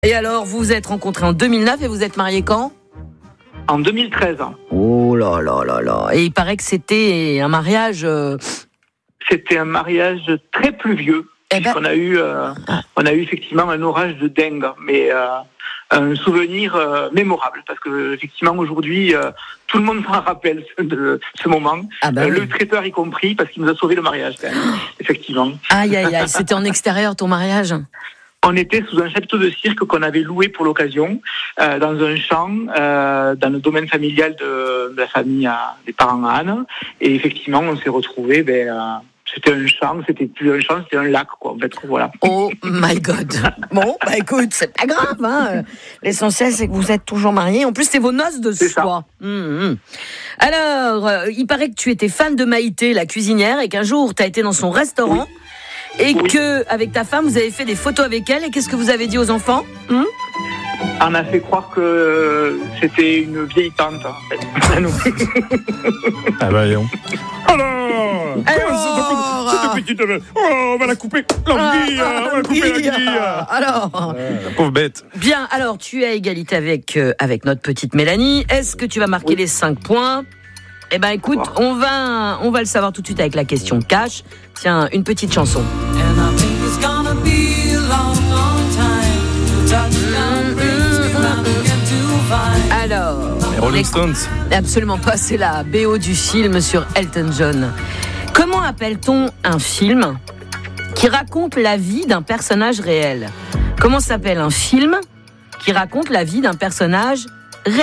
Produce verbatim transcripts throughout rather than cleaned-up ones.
Et alors, vous vous êtes rencontrés en deux mille neuf et vous êtes mariés quand ? En deux mille treize. Oh là là là là. Et il paraît que c'était un mariage... Euh... C'était un mariage très pluvieux. Eh ben... On a eu, euh, on a eu effectivement un orage de dingue, mais euh, un souvenir euh, mémorable, parce que effectivement aujourd'hui, euh, tout le monde s'en rappelle de ce moment, ah ben euh, oui. Le traiteur y compris, parce qu'il nous a sauvé le mariage, quand même, effectivement. Aïe aïe aïe, c'était en extérieur ton mariage ? On était sous un chapiteau de cirque qu'on avait loué pour l'occasion, euh, dans un champ, euh, dans le domaine familial de, de la famille à, des parents à Anne. Et effectivement, on s'est retrouvés, ben, euh, c'était un champ, c'était plus un champ, c'était un lac, quoi, en fait, voilà. Oh my God. Bon, bah écoute, c'est pas grave, hein. L'essentiel, c'est que vous êtes toujours mariés. En plus, c'est vos noces de c'est soie. Mmh, mmh. Alors, euh, il paraît que tu étais fan de Maïté, la cuisinière, et qu'un jour, tu as été dans son restaurant. Oui. Et oui. que, avec ta femme, vous avez fait des photos avec elle. Et qu'est-ce que vous avez dit aux enfants ? hum On a fait croire que c'était une vieille tante, en fait. Ah bah, non. Alors, alors cette petite... Oh, on va la couper. L'anguille, ah, on va la couper l'anguille. Alors, ah, la pauvre bête. Bien, alors, tu es à égalité avec, euh, avec notre petite Mélanie. Est-ce que tu vas marquer oui. les cinq points ? Eh ben écoute, on va, on va le savoir tout de suite avec la question cash. Tiens, une petite chanson. Alors, les Rolling Stones. Absolument pas, c'est la B O du film sur Elton John. Comment appelle-t-on un film qui raconte la vie d'un personnage réel ? Comment s'appelle un film qui raconte la vie d'un personnage réel ?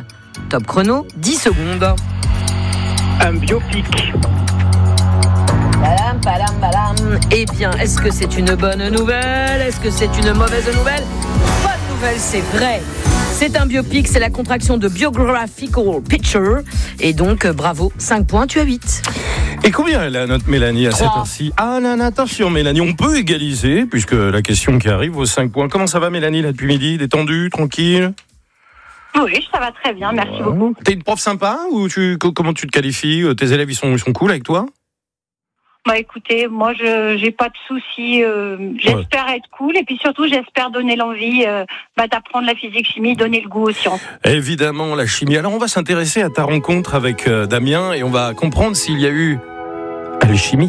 Top chrono, dix secondes. Un biopic. Badam, badam, badam. Eh bien, est-ce que c'est une bonne nouvelle ? Est-ce que c'est une mauvaise nouvelle ? Bonne nouvelle, c'est vrai. C'est un biopic, c'est la contraction de biographical picture. Et donc, bravo, cinq points, tu as huit. Et combien elle a notre Mélanie à cette heure-ci ? Ah non, non, attention Mélanie, on peut égaliser, puisque la question qui arrive vaut cinq points. Comment ça va Mélanie, là, depuis midi ? Détendue, tranquille ? Oui, ça va très bien, merci ouais. beaucoup. T'es une prof sympa ou tu, comment tu te qualifies ? Tes élèves, ils sont, ils sont cool avec toi ? Bah écoutez, moi je j'ai pas de soucis, euh, j'espère ouais. être cool et puis surtout j'espère donner l'envie euh, bah, d'apprendre la physique-chimie, donner le goût aux sciences. Évidemment, la chimie. Alors on va s'intéresser à ta rencontre avec euh, Damien et on va comprendre s'il y a eu alchimie.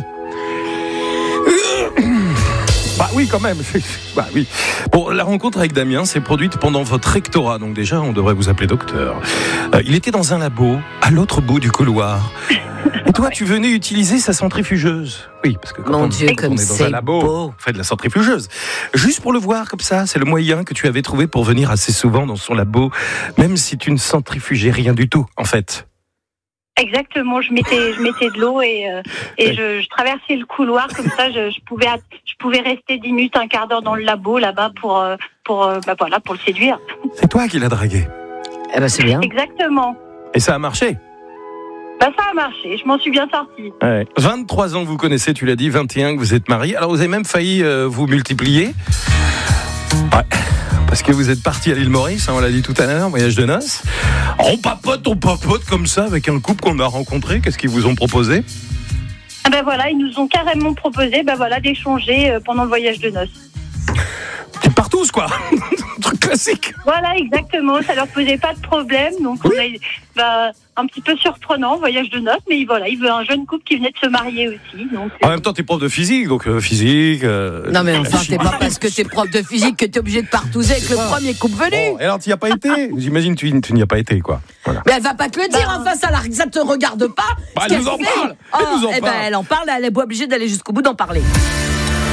Bah oui, quand même. Bah oui. Bon, la rencontre avec Damien s'est produite pendant votre rectorat, donc déjà, on devrait vous appeler docteur. Euh, il était dans un labo, à l'autre bout du couloir. Et toi, tu venais utiliser sa centrifugeuse. Oui, parce que quand Mon on, Dieu, on comme est dans c'est un labo, beau. on fait de la centrifugeuse. Juste pour le voir comme ça, c'est le moyen que tu avais trouvé pour venir assez souvent dans son labo, même si tu ne centrifugais rien du tout, en fait. Exactement, je mettais, je mettais de l'eau et, euh, et oui. je, je traversais le couloir comme ça. Je, je pouvais, je pouvais rester dix minutes, un quart d'heure dans le labo là-bas pour, pour, bah voilà, pour le séduire. C'est toi qui l'as dragué. Eh ben c'est bien. Exactement. Et ça a marché. Bah ça a marché, je m'en suis bien sortie. Ouais. vingt-trois ans que vous connaissez, tu l'as dit, vingt et un que vous êtes mariés. Alors vous avez même failli euh, vous multiplier. Ouais. Parce que vous êtes partis à l'île Maurice, hein, on l'a dit tout à l'heure, voyage de noces. On papote, on papote comme ça avec un couple qu'on a rencontré. Qu'est-ce qu'ils vous ont proposé ? Ah ben voilà, ils nous ont carrément proposé ben voilà, d'échanger pendant le voyage de noces. C'est partout, quoi. Un truc classique. Voilà, exactement. Ça leur posait pas de problème. Donc, oui. on a bah, un petit peu surprenant, voyage de noces. Mais voilà, il veut un jeune couple qui venait de se marier aussi. Donc, en euh... même temps, t'es prof de physique. Donc, euh, physique. Euh, non, mais enfin, t'es pas parce que t'es prof de physique que t'es obligé de partouzer avec le ah. premier couple venu. Bon, et alors, tu n'y as pas été ? J'imagine que tu, tu n'y as pas été, quoi. Voilà. Mais elle va pas te le dire, bah, enfin, ça, ça te regarde pas. Bah, elle nous en parle. Oh, elle nous en eh parle. Ben, elle en parle, elle est obligée d'aller jusqu'au bout d'en parler.